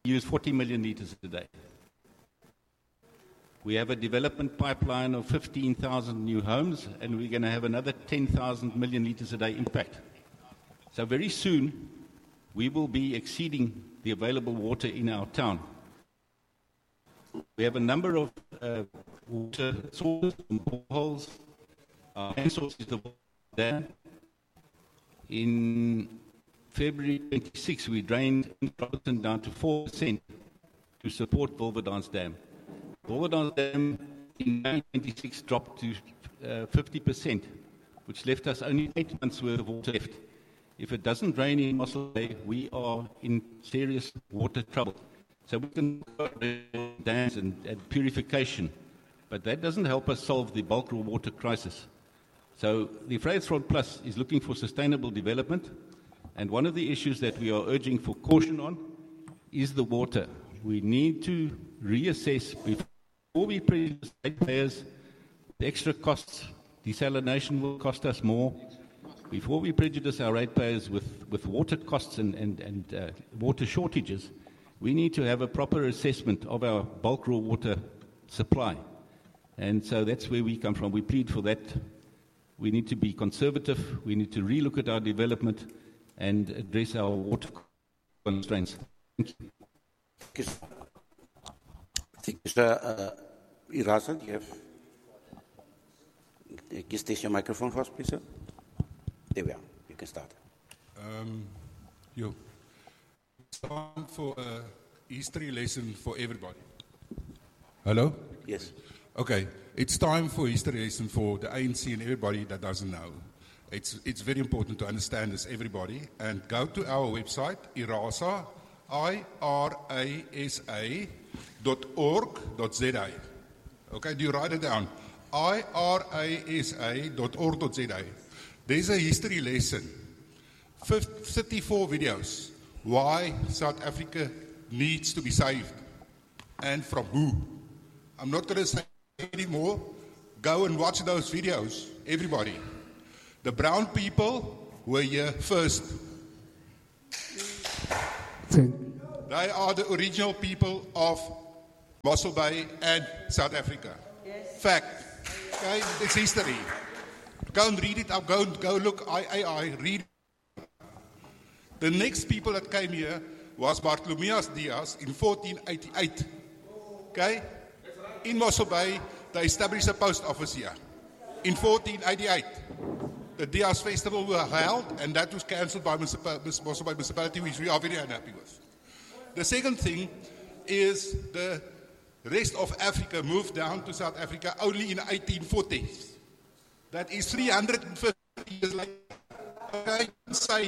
use 40 million litres a day. We have a development pipeline of 15,000 new homes, and we're going to have another 10,000 million litres a day impact. So very soon, we will be exceeding the available water in our town. We have a number of water sources and boreholes. Our main source is the dam. In February 26, we drained Robertson down to 4% to support Wilverdance Dam. Wilverdance Dam in May 26 dropped to 50%, which left us only 8 months' worth of water left. If it doesn't rain in Mossel Bay, we are in serious water trouble. So we can dams and purification, but that doesn't help us solve the bulk raw water crisis. So the Vryheidsfront Plus is looking for sustainable development, and one of the issues that we are urging for caution on is the water. We need to reassess before we prejudice ratepayers. The extra costs, desalination will cost us more. Before we prejudice our ratepayers with water costs and water shortages, we need to have a proper assessment of our bulk raw water supply. And so that's where we come from. We plead for that. We need to be conservative. We need to relook at our development and address our water constraints. Thank you. Thank you, sir. Irasa, do you have... Just take your microphone first, please, sir. There we are. You can start. It's time for a history lesson for everybody. Hello? Yes. Okay. It's time for a history lesson for the ANC and everybody that doesn't know. It's very important to understand this, everybody. And go to our website, IRASA, irasa.org.za. Okay, do you write it down? irasa.org.za. There's a history lesson, 34 videos, why South Africa needs to be saved and from who. I'm not going to say anymore. Go and watch those videos, everybody. The brown people were here first. They are the original people of Mossel Bay and South Africa. Yes. Fact. Okay, it's history. Go and read it up. Go look. I read. The next people that came here was Bartholomeus Dias in 1488. Okay? In Mossel Bay, they established a post office here. In 1488, the Dias Festival were held, and that was cancelled by Mossel Bay municipality, which we are very unhappy with. The second thing is the rest of Africa moved down to South Africa only in 1840s. That is 350 years later. Okay, say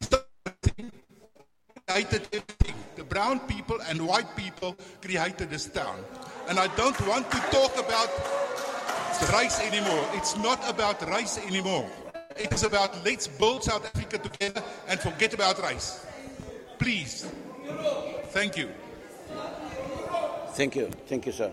created everything. The brown people and white people created this town. And I don't want to talk about race anymore. It's not about race anymore. It is about let's build South Africa together and forget about race. Please. Thank you. Thank you. Thank you, sir.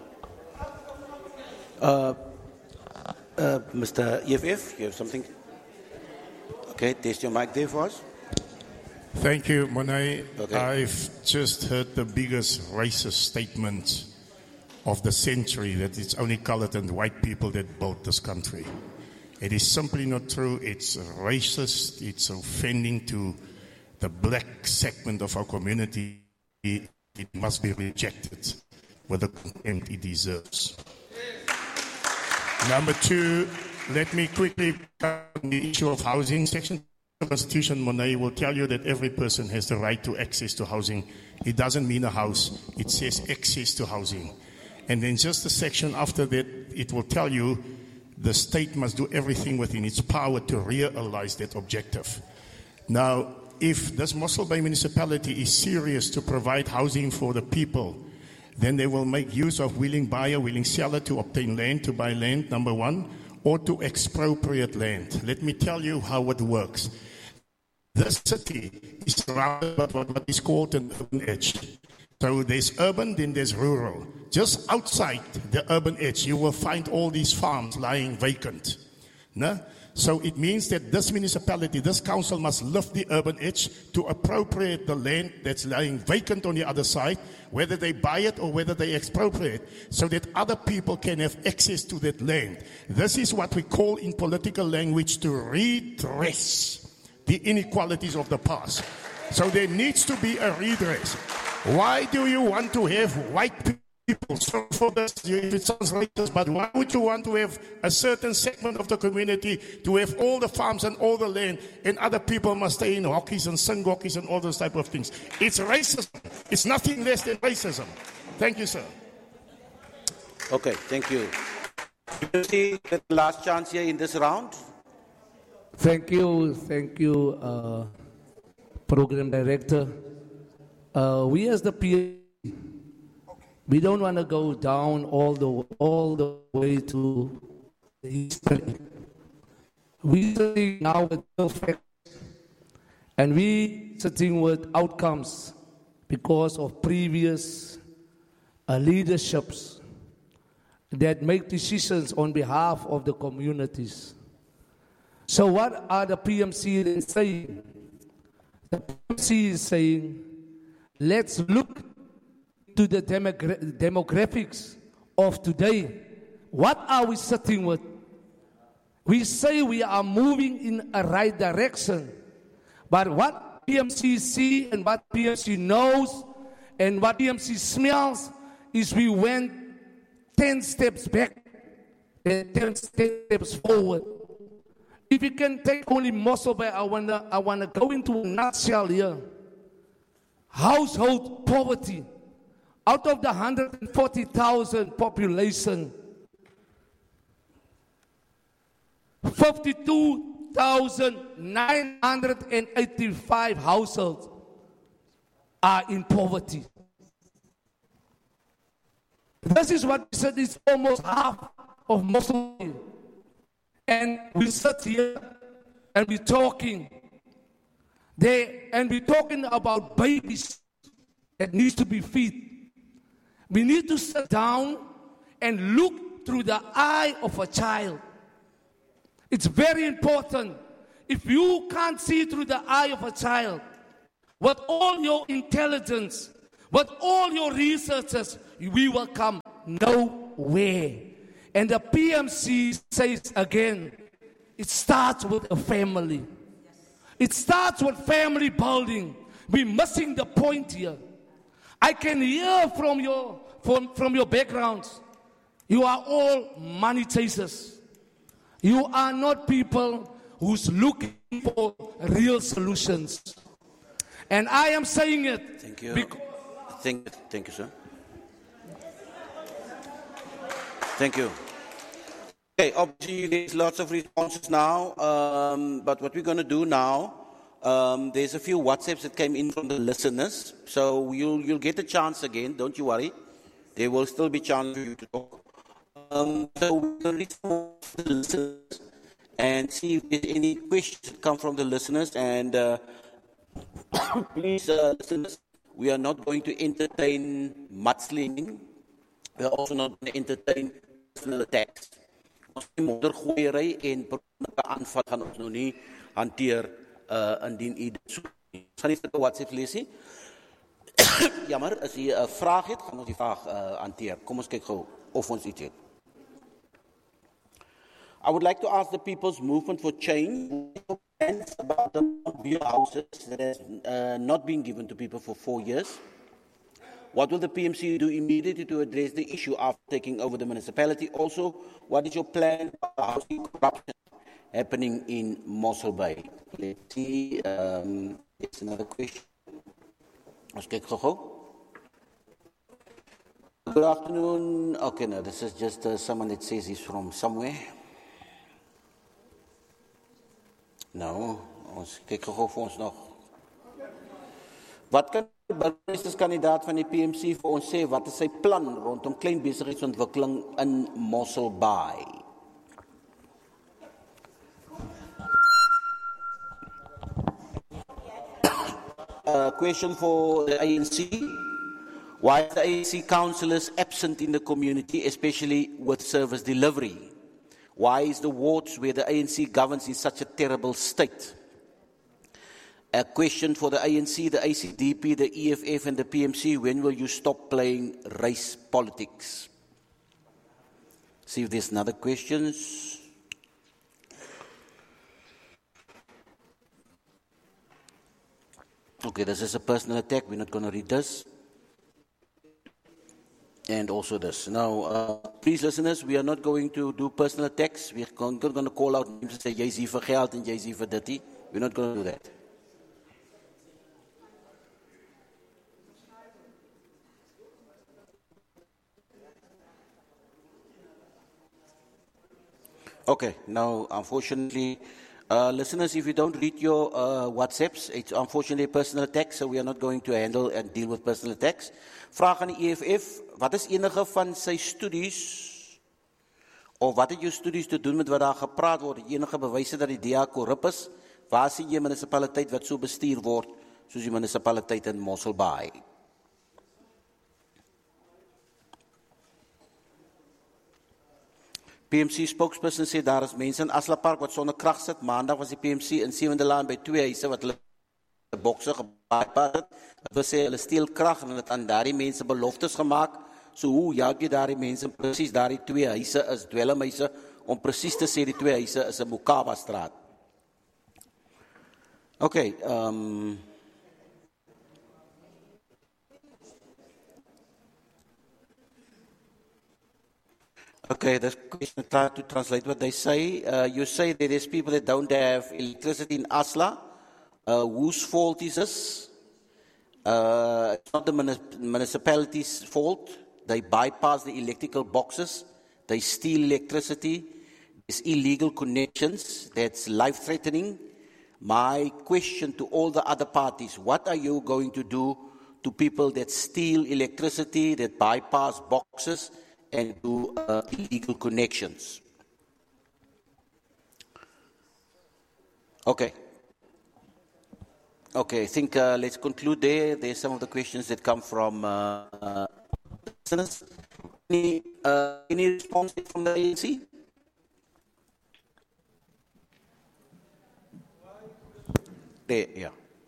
Mr. EFF, you have something? Okay, test your mic there for us. Thank you, Monet. Okay. I've just heard the biggest racist statement of the century, that it's only colored and white people that built this country. It is simply not true. It's racist. It's offending to the black segment of our community. It must be rejected with the contempt it deserves. Number two, let me quickly cover the issue of housing. Section of the Constitution, Monet, will tell you that every person has the right to access to housing. It doesn't mean a house. It says access to housing. And then just a section after that, it will tell you the state must do everything within its power to realize that objective. Now, if this Mossel Bay municipality is serious to provide housing for the people, then they will make use of willing buyer, willing seller to obtain land, to buy land, number one, or to expropriate land. Let me tell you how it works. This city is surrounded by what is called an urban edge. So there's urban, then there's rural. Just outside the urban edge, you will find all these farms lying vacant. No? So it means that this municipality, this council must lift the urban edge to appropriate the land that's lying vacant on the other side, whether they buy it or whether they expropriate, so that other people can have access to that land. This is what we call in political language to redress the inequalities of the past. So there needs to be a redress. Why do you want to have white people? So for this, if it sounds racist, but why would you want to have a certain segment of the community to have all the farms and all the land, and other people must stay in hockeys and sing hockeys and all those type of things? It's racism. It's nothing less than racism. Thank you, sir. Okay, thank you. You see the last chance here in this round. Thank you, Program Director. We as the PA, we don't want to go down all the way to the history. We sitting now with perfect, and we sitting with outcomes because of previous leaderships that make decisions on behalf of the communities. So what are the PMC then saying? The PMC is saying, let's look to the demographics of today. What are we sitting with? We say we are moving in a right direction, but what PMC see and what PMC knows and what PMC smells is we went 10 steps back and 10 steps forward. If you can take only Mossel Bay, I wanna go into a nutshell here. Household poverty. Out of the 140,000 population, 52,985 households are in poverty. This is what we said is almost half of Muslims. And we sit here and we're talking and we're talking about babies that needs to be fed. We need to sit down and look through the eye of a child. It's very important. If you can't see through the eye of a child, with all your intelligence, with all your researches, we will come nowhere. And the PMC says again, it starts with a family. It starts with family building. We're missing the point here. I can hear from your backgrounds, you are all money chasers. You are not people who's looking for real solutions. And I am saying it. Thank you. Thank you, sir. Thank you. Okay, obviously there's lots of responses now, but what we're going to do now, there's a few WhatsApps that came in from the listeners, so you'll get a chance again, don't you worry. There will still be a chance for you to talk. So we'll respond to the listeners and see if there's any questions that come from the listeners. And please, listeners, we are not going to entertain mudslinging. We are also not going to entertain personal attacks. Ons moddergooiery en persoonlike aanval gaan ons nou nie hanteer indien u dit soek. Ons gaan nie sulke WhatsApp lees nie. Jammer, as u 'n vraag het, gaan ons die vraag hanteer. Kom ons kyk gou of ons iets het. I would like to ask the People's Movement for Change about the beer houses that has not been given to people for 4 years. What will the PMC do immediately to address the issue after taking over the municipality? Also, what is your plan for housing corruption happening in Mossel Bay? Let's see, it's another question. Let's get Good afternoon. Okay, no, this is just someone that says he's from somewhere. Nou, ons kyk gou vir ons nog. Wat kan die burgemeesterskandidaat van die PMC vir ons sê, wat is sy plan rondom klein besigheidsontwikkeling in Mossel Bay? Question for the ANC. Why are the ANC councillors absent in the community, especially with service delivery? Why is the wards where the ANC governs in such a terrible state? A question for the ANC, the ACDP, the EFF and the PMC, when will you stop playing race politics? See if there's another questions. Okay, this is a personal attack. We're not going to read this. And also this. Now, please listeners, we are not going to do personal attacks. We're going to call out names and say, jy's hier vir geld and jy's hier vir dit. We're not going to do that. Okay, now, unfortunately, listeners, if you don't read your WhatsApps, it's unfortunately a personal attack, so we are not going to handle and deal with personal attacks. Vraag aan die EFF, wat is enige van sy studies, of wat het jou studies te doen met wat daar gepraat word, enige bewyse dat die DA korrup is? Waar sien jy munisipaliteit wat so bestuur word, soos die munisipaliteit in Mossel Bay? PMC spokesperson sê daar is mense in Asla Park wat sonder krag sit. Maandag was die PMC in 7de Laan by 2 huise wat hulle bokse gebaat het. Hulle sê hulle steel krag en hulle het aan daardie mense beloftes gemaak. So hoe jaag jy daardie mense presies daardie 2 huise is dwelmhuise om presies te sê die 2 huise is 'n Mokaba straat. Okay, Okay, this question try to translate what they say. You say that there's people that don't have electricity in Asla. Whose fault is this? It's not the municipality's fault. They bypass the electrical boxes. They steal electricity. There's illegal connections. That's life-threatening. My question to all the other parties, what are you going to do to people that steal electricity, that bypass boxes, and do illegal connections? Okay. Okay, I think let's conclude there. There's some of the questions that come from listeners. Any response from the ANC? There, yeah.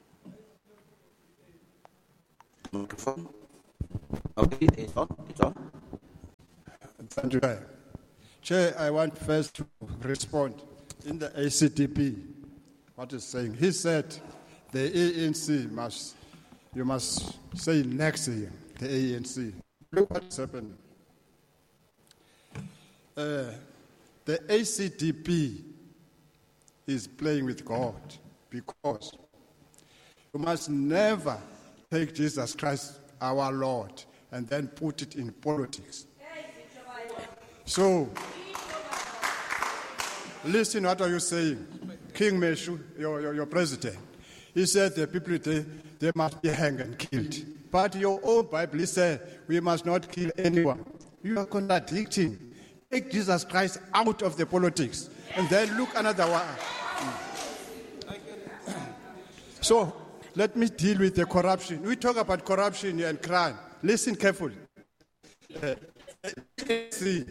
Microphone. Okay, it's on. It's on. Thank you. Chair, I want first to respond in the ACDP. What is saying? He said the ANC you must say next year, the ANC. Look what's happening. The ACDP is playing with God because you must never take Jesus Christ, our Lord, and then put it in politics. So, listen, what are you saying? King Meshu, your president, he said the people, they must be hanged and killed. But your own Bible said we must not kill anyone. You are contradicting. Take Jesus Christ out of the politics and then look another one. So, let me deal with the corruption. We talk about corruption and crime. Listen carefully. See.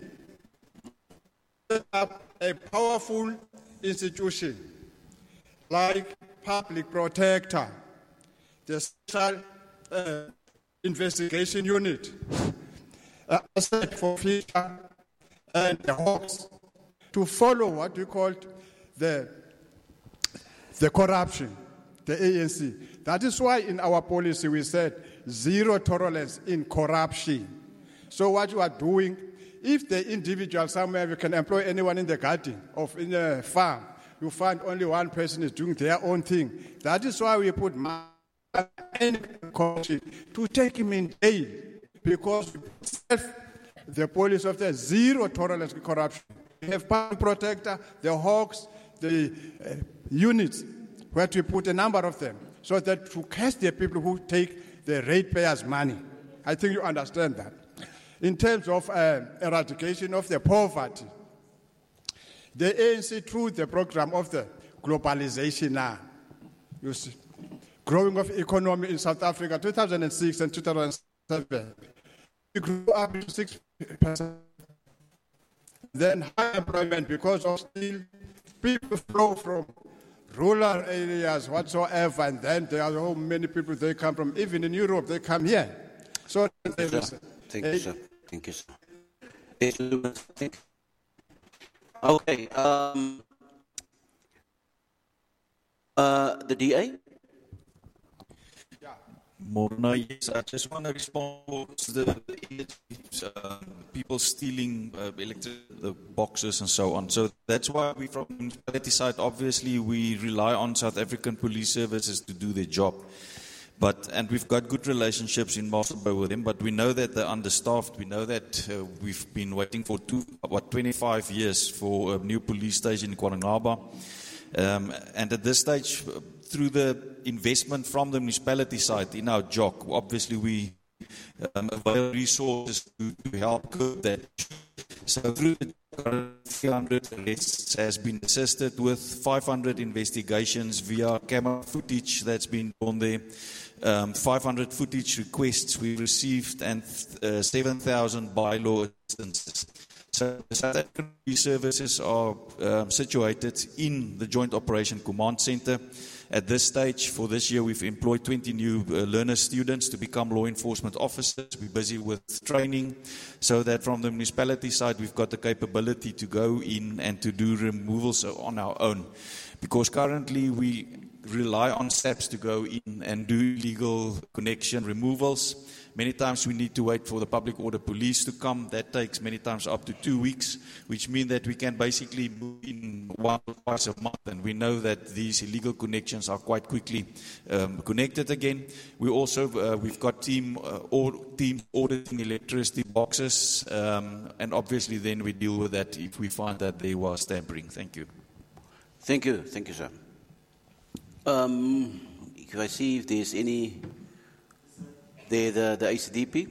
Up a powerful institution like Public Protector, the Special Investigation Unit, Asset for Future, and the Hawks to follow what we call the corruption, the ANC. That is why in our policy we said zero tolerance in corruption. So what you are doing, if the individual somewhere you can employ anyone in the garden or in a farm, you find only one person is doing their own thing. That is why we put corruption to take him in jail, because the police of the zero tolerance to corruption. We have Public Protector, the Hawks, the units, where to put a number of them, so that to catch the people who take the ratepayers' money. I think you understand that. In terms of eradication of the poverty, the ANC, through the program of the globalization now, you see, growing of economy in South Africa, 2006 and 2007, we grew up to 6%. then high employment because of steel. People flow from rural areas whatsoever, and then there are so many people, they come from, even in Europe, they come here. So Thank you, sir. Thank you, sir. Thank you, sir. Yes, Lewis, I think. Okay. The DA? Morna, yes, I just want to respond to the people stealing the boxes and so on. So that's why we, from the municipality side, obviously we rely on South African police services to do their job. And we've got good relationships in Mossel Bay with them, but we know that they're understaffed. We know that we've been waiting for 25 years for a new police station in Kuala Lumpur. And at this stage, through the investment from the municipality side in our JOC, obviously we avail resources to help curb that. So through the 300 arrests has been assisted with 500 investigations via camera footage that's been done there. 500 footage requests we received, and 7,000 bylaw instances. So the South African Police Services are situated in the Joint Operation Command Center. At this stage, for this year, we've employed 20 new learner students to become law enforcement officers. We're busy with training, so that from the municipality side, we've got the capability to go in and to do removals on our own. Because currently we rely on SAPs to go in and do illegal connection removals. Many times we need to wait for the public order police to come. That takes many times up to 2 weeks, which means that we can basically move in 1 or twice a month. And we know that these illegal connections are quite quickly connected again. We also, we've got teams auditing electricity boxes. And obviously then we deal with that if we find that they were tampering. Thank you. Thank you. Thank you, sir. If I see if there's any... The ACDP.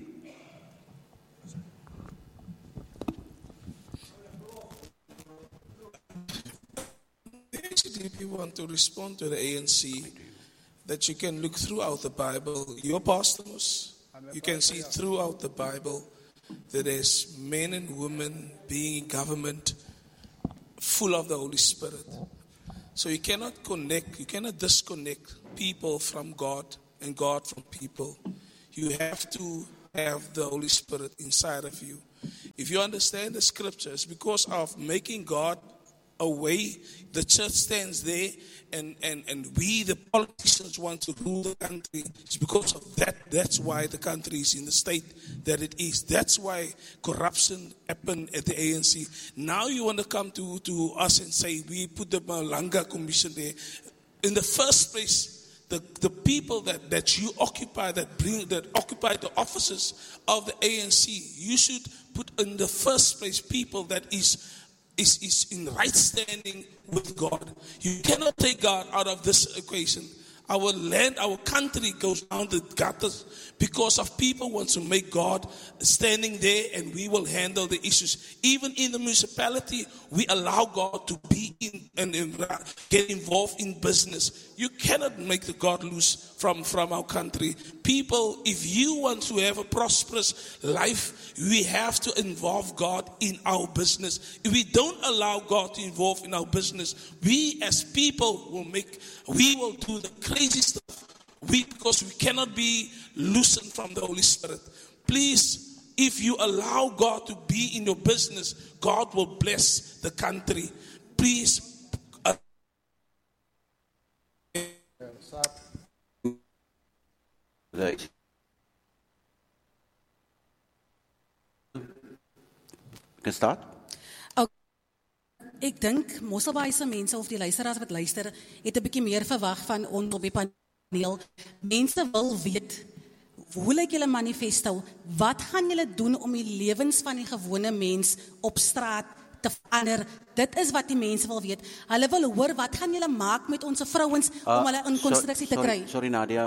The ACDP want to respond to the ANC that you can look throughout the Bible. Your pastors, you can see throughout the Bible that there's men and women being in government full of the Holy Spirit. So you cannot disconnect people from God and God from people. You have to have the Holy Spirit inside of you. If you understand the scriptures, because of making God a way, the church stands there, and we, the politicians, want to rule the country. It's because of that. That's why the country is in the state that it is. That's why corruption happened at the ANC. Now you want to come to us and say, we put the Malanga Commission there. In the first place, the people that you occupy, that occupy the offices of the ANC, you should put in the first place people that is in right standing with God. You cannot take God out of this equation. Our land, our country goes down the gutters because of people want to make God standing there, and we will handle the issues. Even in the municipality, we allow God to be in and get involved in business. You cannot make the God loose from our country. People, if you want to have a prosperous life, we have to involve God in our business. If we don't allow God to involve in our business, we as people we will do the crazy stuff. Because we cannot be loosened from the Holy Spirit. Please, if you allow God to be in your business, God will bless the country. Please. Right. Can start? Ek dink Mossel Bay se mense of die luisteraars wat luister, het 'n bietjie meer verwag van ons op die paneel. Mense wil weet, hoe lyk julle manifesto? Wat gaan julle doen om die lewens van die gewone mens op straat te verander? Dit is wat die mense wil weet. Hulle wil hoor, wat gaan julle maak met ons vrouens om hulle in konstruksie te kry? Sorry Nadia,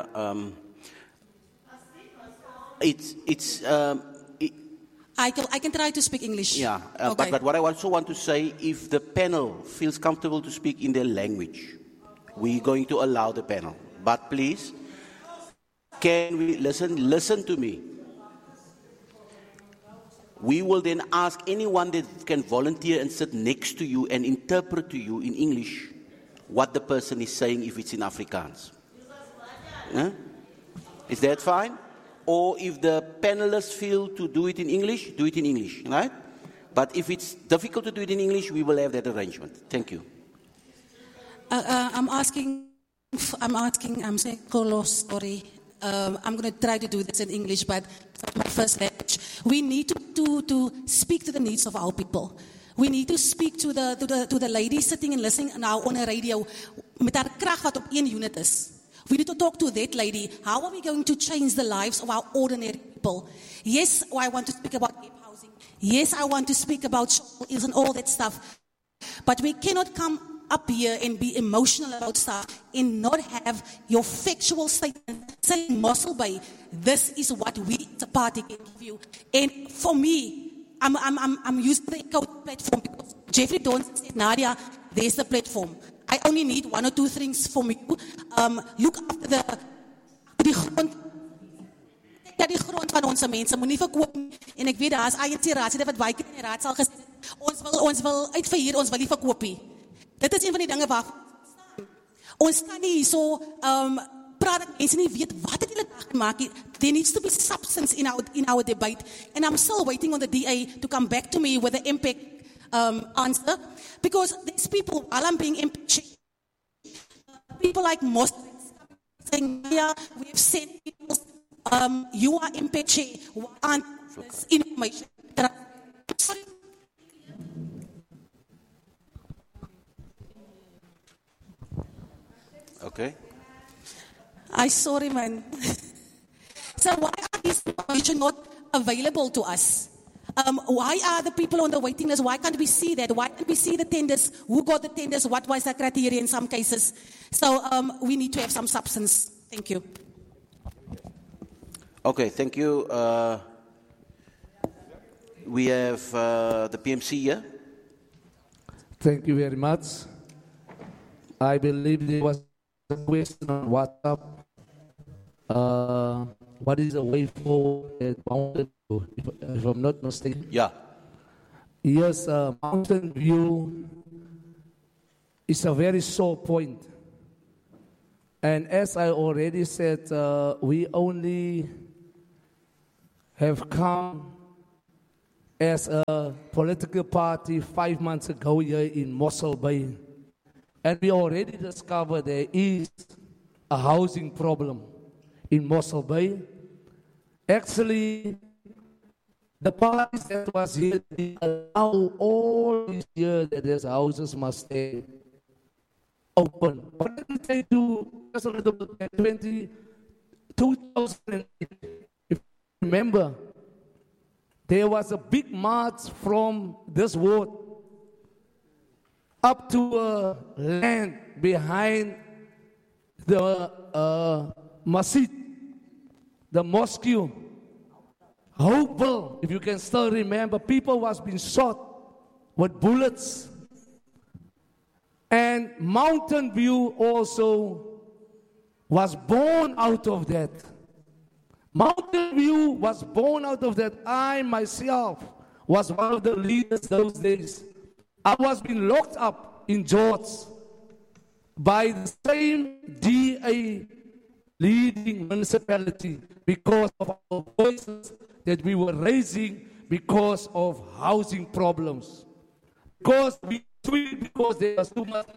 I can try to speak English. Yeah, Okay. but what I also want to say, if the panel feels comfortable to speak in their language, we're going to allow the panel. But please, can we listen to me? We will then ask anyone that can volunteer and sit next to you and interpret to you in English what the person is saying if it's in Afrikaans. Huh? Is that fine? Or if the panelists feel to do it in English, do it in English, right? But if it's difficult to do it in English, we will have that arrangement. Thank you. I'm saying Kolos, sorry. I'm going to try to do this in English, but it's my first language. We need to speak to the needs of our people. We need to speak to the lady sitting and listening now on a radio met haar krag wat op 1 unit is. We need to talk to that lady. How are we going to change the lives of our ordinary people? Yes, I want to speak about gap housing. Yes, I want to speak about ills and all that stuff. But we cannot come up here and be emotional about stuff and not have your factual statement saying, Mossel Bay, this is what we as a party can give you. And for me, I'm using the code platform because Jeffrey Dawes said, Nadia, there's the platform. I only need 1 or 2 things from you. Look after die grond. Dat die grond van onze mense moenie verkoop nie. En ek weet daar is ANC raadslede wat baie keer in die raad sal gesê, ons wil uitverhuur, ons wil nie verkoop nie. Dit is een van die dinge waar ons kan nie so praat dat mense nie weet wat het hulle dag gemaak nie. There needs to be substance in our debate. And I'm still waiting on the DA to come back to me with the impact answer. Because these people, while I'm being impeached, people like Muslims saying, yeah, we have sent people, you are impeached, why aren't this information? Sorry. Okay. I'm sorry, man. So why are these information not available to us? Why are the people on the waiting list? Why can't we see that? Why can't we see the tenders? Who got the tenders? What was the criteria in some cases? So we need to have some substance. Thank you. Okay, thank you. We have the PMC here. Thank you very much. I believe there was a question on WhatsApp. What is the way forward at Mountain View, if I'm not mistaken? Yeah. Yes, Mountain View is a very sore point. And as I already said, we only have come as a political party 5 months ago here in Mossel Bay. And we already discovered there is a housing problem in Mossel Bay. Actually, the parties that was here allow all these years that these houses must stay open. But let me take you just a little bit. 2008, if you remember, there was a big march from this ward up to land behind the masjid, the mosque. Hopeful, if you can still remember, people was being shot with bullets. And Mountain View also was born out of that. Mountain View was born out of that. I myself was one of the leaders those days. I was being locked up in George by the same DA leading municipality because of our voices that we were raising because of housing problems. Because there was too much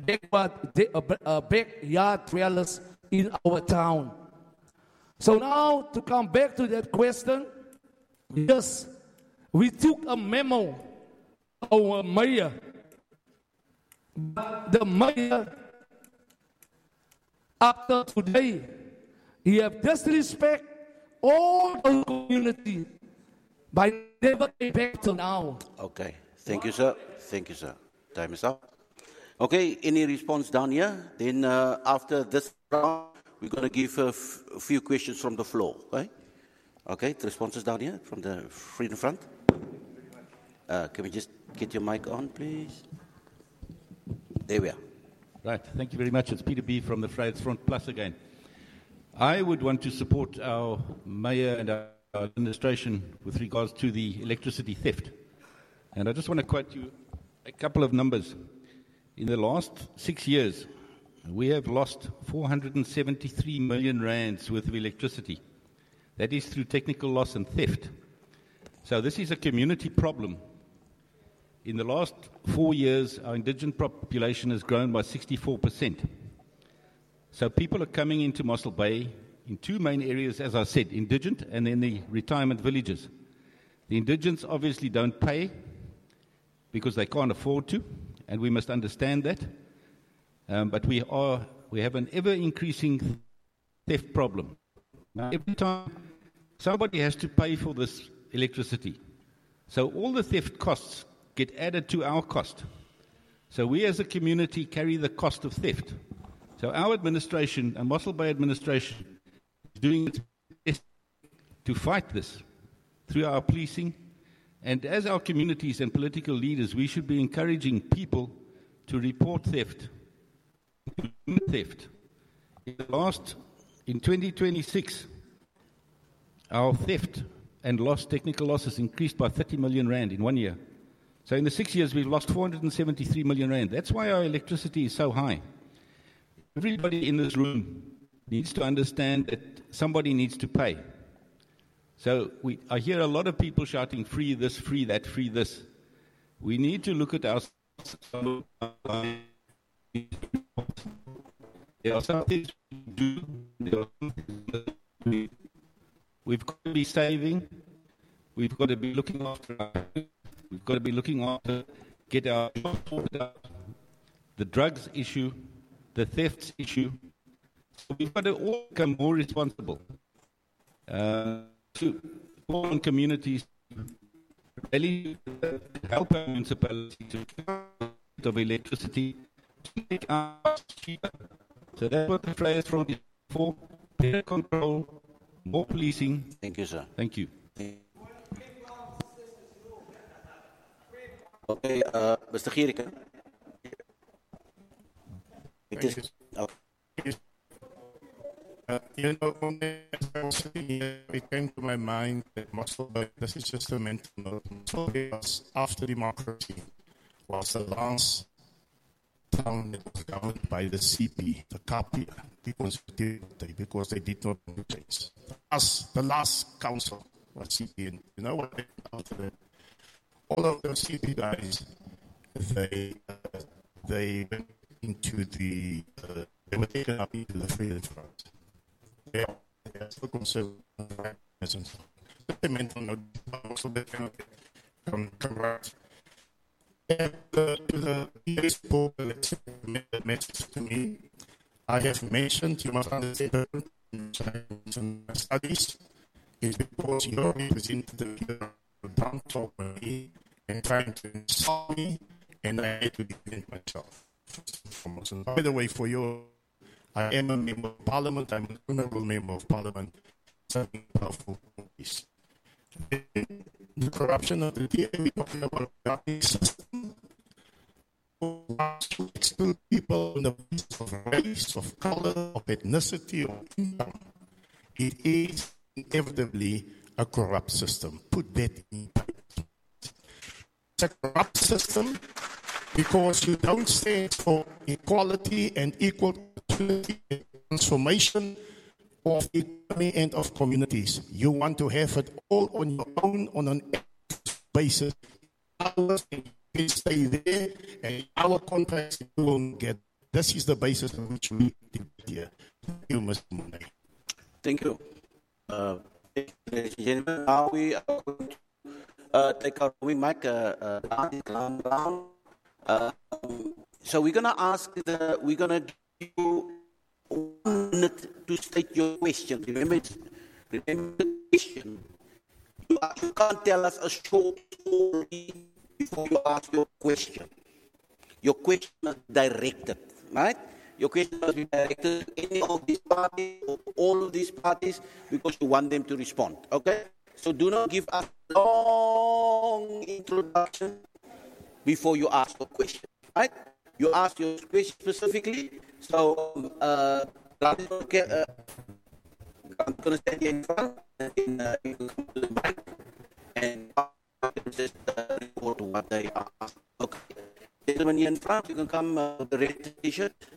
backyard dwellers in our town. So now to come back to that question, yes, we took a memo to our mayor. But the mayor, after today, he have disrespect all the community by never came back to now. Okay, thank you, sir. Thank you, sir. Time is up. Okay, any response down here? Then after this round, we're going to give a few questions from the floor. Okay? Okay, the responses down here from the free in front. Can we just get your mic on, please? There we are. Right, thank you very much. It's Peter B. from the Fridays Front Plus again. I would want to support our mayor and our administration with regards to the electricity theft. And I just want to quote you a couple of numbers. In the last 6 years, we have lost 473 million rands worth of electricity. That is through technical loss and theft. So this is a community problem. In the last 4 years, our indigent population has grown by 64%. So people are coming into Mossel Bay in two main areas, as I said, indigent and then the retirement villages. The indigents obviously don't pay because they can't afford to, and we must understand that. But we have an ever-increasing theft problem. Now, every time somebody has to pay for this electricity, so all the theft costs get added to our cost. So we as a community carry the cost of theft. So our administration, and Mossel Bay administration, is doing its best to fight this through our policing. And as our communities and political leaders, we should be encouraging people to report theft. In 2026, our theft and technical losses increased by 30 million rand in 1 year. So in the 6 years, we've lost 473 million rand. That's why our electricity is so high. Everybody in this room needs to understand that somebody needs to pay. So I hear a lot of people shouting, free this, free that, free this. We need to look at our... There are some things we do. We've got to be saving. We've got to be looking after we've got to be looking after, get our jobs sorted out, the drugs issue, the thefts issue. So we've got to all become more responsible. To call on communities really help our municipality to get of electricity to make ours cheaper. So that's what the Friars Front is for. Better control, more policing. Thank you, sir. Thank you. Okay, Mr. Gierike. When I was sitting here, it came to my mind that Mossel Bay, this is just a mental note, Mossel Bay was, after democracy, was the last town that was governed by the CP, the Kapia, because they did not change. The last council was CP, and you know what? After that, all of those CP guys, they went into they were taken up into the Freedom Front. They are still conservative. The mental note also that cannot come right. And to the people that message to me, I have mentioned, you must understand, studies is because you're representing the down talk me and trying to insult me, and I had to defend myself. By the way, for you, I am a member of Parliament. I'm an honorable member of Parliament. Something powerful is the corruption of the DA. We're talking about the system to exclude people on the basis of race, of color, of ethnicity, or income. It is inevitably a corrupt system. Put that in place. It's a corrupt system because you don't stand for equality and equal opportunity and transformation of economy and of communities. You want to have it all on your own, on an basis. Ours can stay there, and our contracts you won't get. This is the basis on which we did here. Thank you, Mr. Monet. Thank you. Ladies and gentlemen, now we are going to take our mic down. So we're going to we're going to give you 1 minute to state your question. Remember the question. You can't tell us a short story before you ask your question. Your question is directed, right? Your question must be directed to any of these parties or all of these parties because you want them to respond, okay? So do not give us a long introduction before you ask your question, right? You ask your question specifically. So, I'm going to stand here in front. in the mic and just report what they are. Okay. Gentlemen here in front, you can come with the red t-shirt.